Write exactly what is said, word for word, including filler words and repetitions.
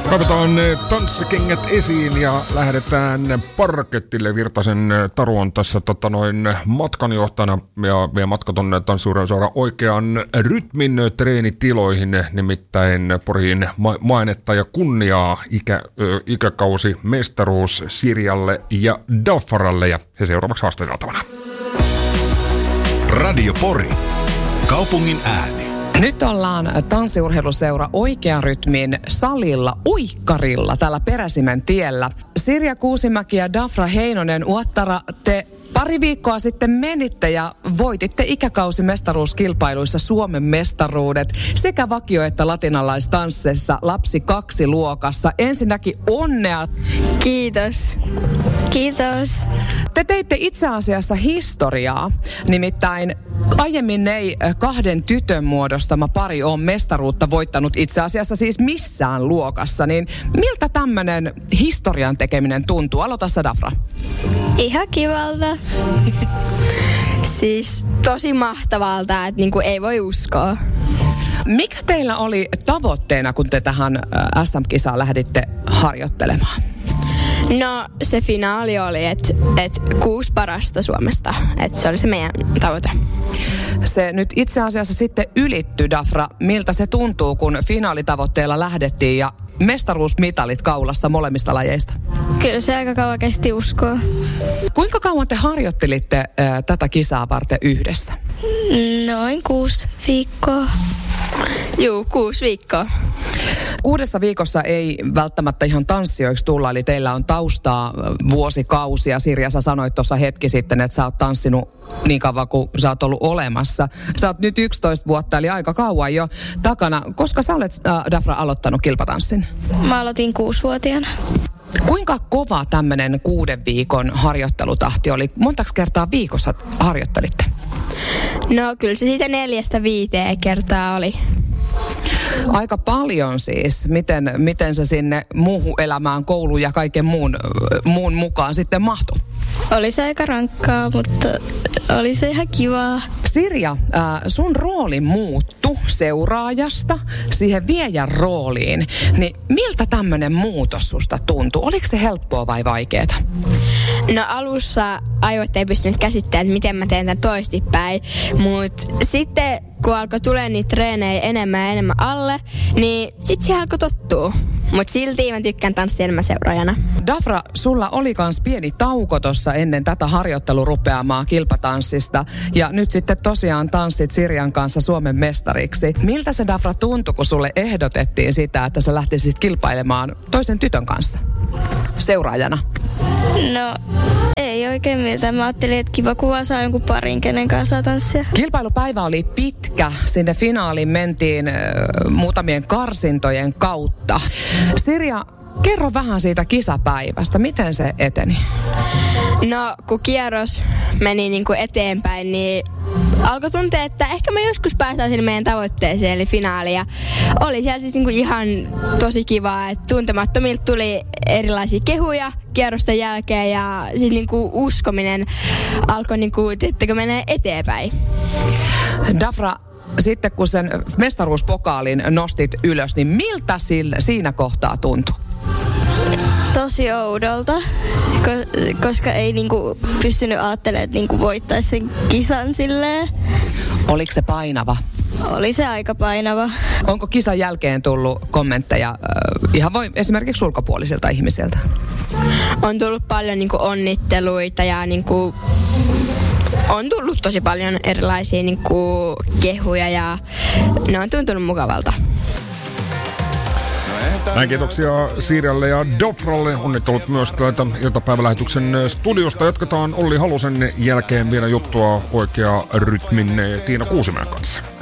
Kaivetaan tanssikengät esiin ja lähdetään parkettille. Virtasen Taru on tässä tota, noin matkanjohtajana ja vie matka tuonne tanssiuran saada oikean rytmin treenitiloihin, nimittäin Poriin ma- mainetta ja kunniaa ikä, ö, ikäkausi mestaruus Sirjalle ja Dafralle ja he seuraavaksi haastateltavana. Radio Pori, kaupungin ääni. Nyt ollaan tanssiurheiluseura Oikean rytmin salilla, uikkarilla, täällä Peräsimen tiellä. Sirja Kuusimäki ja Dafra Heinonen, Uottara, te pari viikkoa sitten menitte ja voititte ikäkausimestaruuskilpailuissa Suomen mestaruudet sekä vakio- että latinalaistansseissa lapsi kaksi luokassa. Ensinnäkin onnea. Kiitos. Kiitos. Te teitte itse asiassa historiaa, nimittäin aiemmin ei kahden tytön muodostama pari on mestaruutta voittanut itse asiassa siis missään luokassa. Niin miltä tämmöinen historian tekeminen tuntuu? Aloita sä, Dafra. Ihan kivalta. Siis tosi mahtavalta, että niinku ei voi uskoa. Mikä teillä oli tavoitteena, kun te tähän äs äm-kisaan lähditte harjoittelemaan? No se finaali oli, että et kuusi parasta Suomesta. Että se oli se meidän tavoite. Se nyt itse asiassa sitten ylitty, Dafra. Miltä se tuntuu, kun finaalitavoitteella lähdettiin ja mestaruusmitalit kaulassa molemmista lajeista? Kyllä se aika kauan kesti uskoa. Kuinka kauan te harjoittelitte äh, tätä kisaa varten yhdessä? Noin kuusi viikkoa. Juu, kuusi viikkoa. Kuudessa viikossa ei välttämättä ihan tanssijoiksi tulla, eli teillä on taustaa vuosikausia. Sirja, sä sanoit tuossa hetki sitten, että sä oot tanssinut niin kauan kuin sä oot ollut olemassa. Sä oot nyt yksitoista vuotta, eli aika kauan jo takana. Koska sä olet, äh, Dafra, aloittanut kilpatanssin? Mä aloitin kuusivuotiaana. Kuinka kova tämmöinen kuuden viikon harjoittelutahti oli? Montaks kertaa viikossa harjoittelitte? No kyllä se siitä neljästä viiteen kertaa oli. Aika paljon siis. Miten, miten se sinne muuhun elämään, kouluun ja kaiken muun, muun mukaan sitten mahtui? Oli se aika rankkaa, mutta oli se ihan kivaa. Sirja, äh, sun rooli muuttu seuraajasta siihen viejän rooliin. Niin miltä tämmöinen muutos susta tuntui? Oliko se helppoa vai vaikeeta? No alussa aivot ei pystynyt käsittämään, että miten mä teen tämän toistipäin. Mutta sitten kun alkoi tulemaan niitä treenejä enemmän ja enemmän alle, niin sitten siihen alkoi tottua. Mutta silti mä tykkään tanssia enemmän seuraajana. Dafra, sulla oli kans pieni tauko tossa ennen tätä harjoittelurupeamaa kilpatanssista. Ja nyt sitten tosiaan tanssit Sirjan kanssa Suomen mestariksi. Miltä se, Dafra, tuntui, kun sulle ehdotettiin sitä, että sä lähtisit kilpailemaan toisen tytön kanssa seuraajana? No, ei oikein miltä. Mä ajattelin, että kiva kuva saa jonkun parin, kenen kanssa saa tanssia. Kilpailupäivä oli pitkä. Sinne finaaliin mentiin äh, muutamien karsintojen kautta. Sirja, kerro vähän siitä kisapäivästä. Miten se eteni? No, kun kierros meni niin kuin eteenpäin, niin alkoi tuntea, että ehkä me joskus päästään sinne meidän tavoitteeseen, eli finaaliin. Ja oli siellä siis niin kuin ihan tosi kivaa, että tuntemattomilta tuli erilaisia kehuja kierrosten jälkeen ja sitten niin kuin uskominen alkoi niin kuin, että menee eteenpäin. Dafra, sitten kun sen mestaruuspokaalin nostit ylös, niin miltä siinä kohtaa tuntui? Tosi oudolta, koska ei niinku pystynyt ajattelemaan, että niinku voittaisi sen kisan silleen. Oliko se painava? Oli se aika painava. Onko kisan jälkeen tullut kommentteja äh, ihan voi esimerkiksi ulkopuolisilta ihmisiltä? On tullut paljon niinku onnitteluita ja niinku on tullut tosi paljon erilaisia niinku kehuja ja ne on tuntunut mukavalta. Näin, kiitoksia Sirjalle ja Dafralle. Onnittelut myös täältä iltapäivälähetyksen studiosta. Jatketaan Olli Halosen jälkeen vielä juttua Oikea rytmin Tiina Kuusimäen kanssa.